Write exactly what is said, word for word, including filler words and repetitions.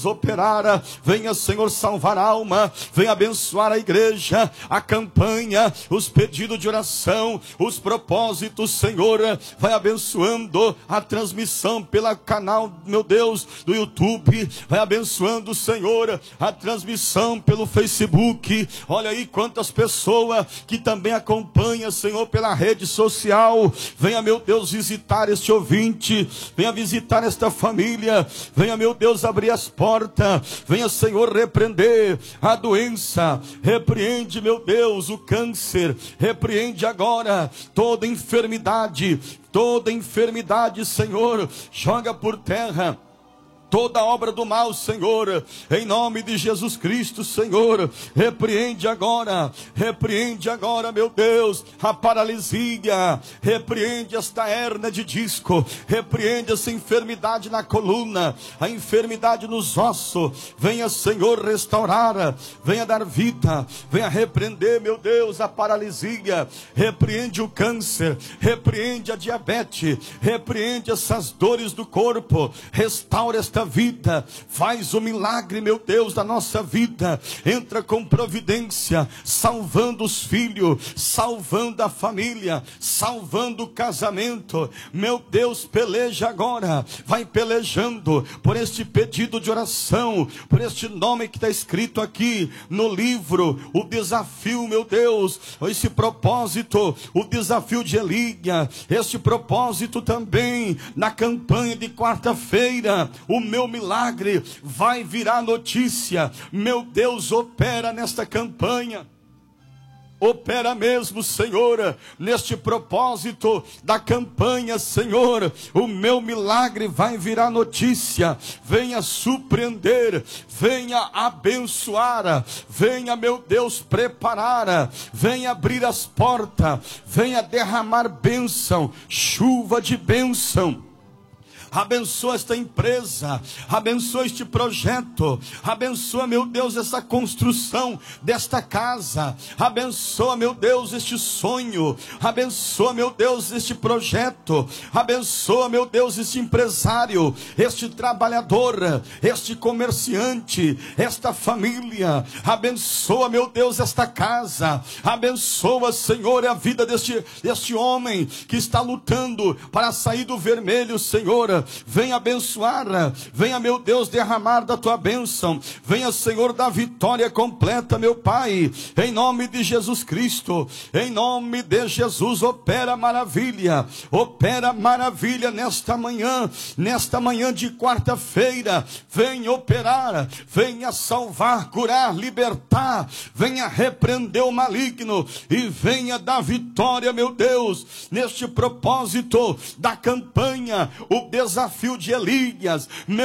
operar, venha, Senhor, salvar a alma, venha abençoar a igreja, a campanha, os pedidos de oração, os propósitos, Senhor, vai abençoando a transmissão pelo canal, meu Deus, do YouTube, vai abençoando, Senhor, a transmissão pelo Facebook. Olha aí quantas pessoas que também acompanham, Senhor, pela rede social. Venha, meu Deus, visitar este ouvinte, venha visitar esta família, venha, meu Deus, abrir as portas. Venha, Senhor, repreender a doença, repreende, meu Deus, o câncer, repreende agora toda enfermidade, toda enfermidade, Senhor, joga por terra toda obra do mal, Senhor, em nome de Jesus Cristo, Senhor, repreende agora, repreende agora, meu Deus, a paralisia, repreende esta hérnia de disco, repreende essa enfermidade na coluna, a enfermidade nos ossos. Venha, Senhor, restaurar, venha dar vida, venha repreender, meu Deus, a paralisia, repreende o câncer, repreende a diabetes, repreende essas dores do corpo, restaura esta vida, faz o milagre, meu Deus, da nossa vida, entra com providência, salvando os filhos, salvando a família, salvando o casamento, meu Deus, peleja agora, vai pelejando por este pedido de oração, por este nome que está escrito aqui no livro, o desafio, meu Deus, esse propósito, o desafio de Elias, este propósito também, na campanha de quarta-feira, o meu milagre vai virar notícia. Meu Deus, opera nesta campanha, opera mesmo, Senhor, neste propósito da campanha, Senhor, o meu milagre vai virar notícia. Venha surpreender, venha abençoar, venha, meu Deus, preparar, venha abrir as portas, venha derramar bênção, chuva de bênção. Abençoa esta empresa, abençoa este projeto, abençoa, meu Deus, essa construção desta casa, abençoa, meu Deus, este sonho, abençoa, meu Deus, este projeto, abençoa, meu Deus, este empresário, este trabalhador, este comerciante, esta família, abençoa, meu Deus, esta casa, abençoa, Senhor, a vida deste, deste homem que está lutando para sair do vermelho, Senhor. Venha abençoar, venha, meu Deus, derramar da tua bênção, venha, Senhor, da vitória completa, meu Pai, em nome de Jesus Cristo, em nome de Jesus, opera maravilha, opera maravilha nesta manhã, nesta manhã de quarta-feira, venha operar, venha salvar, curar, libertar, venha repreender o maligno e venha dar vitória, meu Deus, neste propósito da campanha, o desafio de Elias.